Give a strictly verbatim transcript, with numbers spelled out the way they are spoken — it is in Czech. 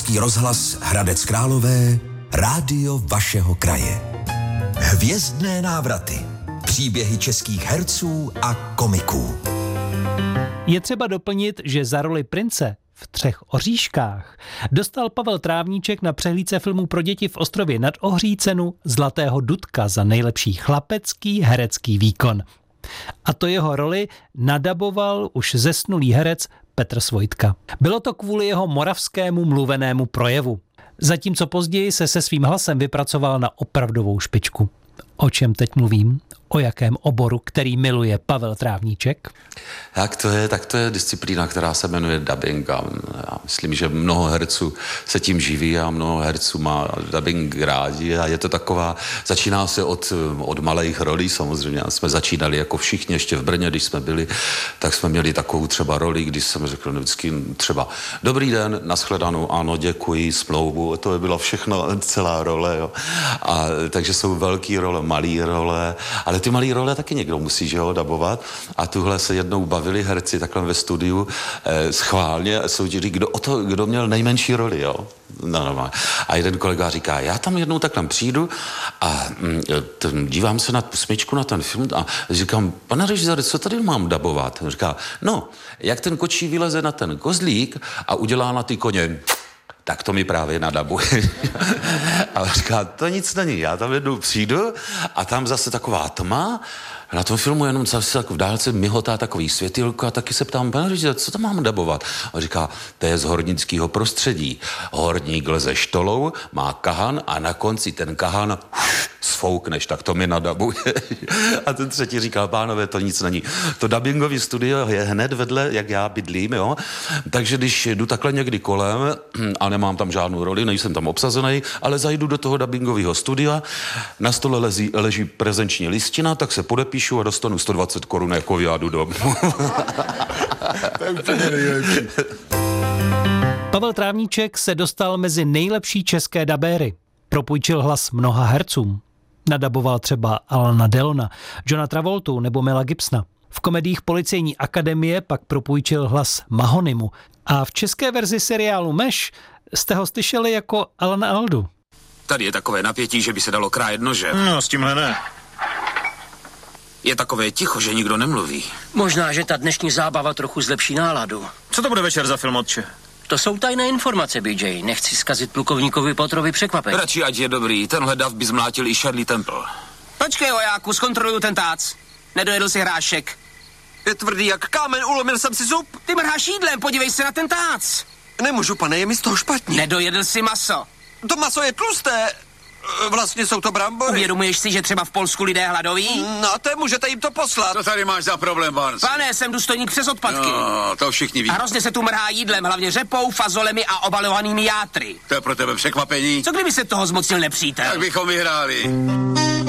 Český rozhlas Hradec Králové, rádio vašeho kraje. Hvězdné návraty, příběhy českých herců a komiků. Je třeba doplnit, že za roli prince v Třech oříškách dostal Pavel Trávníček na přehlídce filmů pro děti v Ostrově nad Ohří cenu Zlatého Dudka za nejlepší chlapecký herecký výkon. A to jeho roli nadaboval už zesnulý herec Petr Svojtka. Bylo to kvůli jeho moravskému mluvenému projevu. Zatímco později se se svým hlasem vypracoval na opravdovou špičku. O čem teď mluvím? O jakém oboru, který miluje Pavel Trávníček? Jak to je? Tak to je disciplína, která se jmenuje dubbing. A já myslím, že mnoho herců se tím živí a mnoho herců má dubbing rádi a je to taková, začíná se od, od malých rolí samozřejmě. Jsme začínali jako všichni ještě v Brně, když jsme byli, tak jsme měli takovou třeba roli, když jsem řekl vždycky třeba dobrý den, nashledanou, ano, děkuji, smlouvu, to bylo všechno, celá role. Jo. A, takže jsou velký role, malý role, ale ty malý role taky někdo musí, že jo, dabovat. A tuhle se jednou bavili herci takhle ve studiu eh, schválně a soutěžili, kdo, o to, kdo měl nejmenší roli, jo. No, no, a jeden kolega říká, já tam jednou takhle přijdu a mm, ten, dívám se na smyčku na ten film a říkám, pane režisére, co tady mám dabovat? On říká, no, jak ten kočí vyleze na ten kozlík a udělá na ty koně, tak to mi právě nadabuje. A říká, to nic není, já tam jednou přijdu a tam zase taková tma, na tom filmu jenom zase v dálce mihotá takový světýlko a taky se ptám, pane režisér, co tam mám dabovat? A říká, to je z hornického prostředí. Horník leze štolou, má kahan a na konci ten kahan uf, sfoukneš, tak to mi nadabuje. A ten třetí říkal, pánové, to nic není. To dabingový studio je hned vedle, jak já bydlím, jo. Takže když jdu takhle někdy kolem a nemám tam žádnou roli, nejsem tam obsazený, ale zajdu do toho dabingového studia, na stole leží, leží prezenční listina, tak se podepíšu a dostanu sto dvacet korun jako jádu domů. To je úplně nejlepší. Pavel Trávníček se dostal mezi nejlepší české dabéry. Propůjčil hlas mnoha hercům. Nadaboval třeba Alana Delona, Johna Travoltu nebo Mela Gibsona. V komediích Policejní akademie pak propůjčil hlas Mahonimu. A v české verzi seriálu Meš jste ho slyšeli jako Alana Aldu. Tady je takové napětí, že by se dalo krájet nožem. No, s tímhle ne. Je takové ticho, že nikdo nemluví. Možná, že ta dnešní zábava trochu zlepší náladu. Co to bude večer za film, otče? To jsou tajné informace, B J. Nechci zkazit plukovníkovi Potterovi překvapení. Radši, ať je dobrý. Tenhle dav by zmlátil i Shirley Temple. Počkej, vojáku, zkontroluju ten tác. Nedojedl si hrášek. Je tvrdý jak kámen, ulomil jsem si zub. Ty mrháš jídlem, podívej se na ten tác. Nemůžu, pane, je mi z toho špatně. Nedojedl si maso. To maso je tlusté. Vlastně jsou to brambory. Uvědomuješ si, že třeba v Polsku lidé hladoví? No, to můžete jim to poslat. Co tady máš za problém, Barnes? Pane, jsem důstojník přes odpadky. No, to všichni ví. A hrozně se tu mrhá jídlem, hlavně řepou, fazolemi a obalovanými játry. To je pro tebe překvapení. Co kdyby se toho zmocnil nepřítel? Tak bychom vyhráli.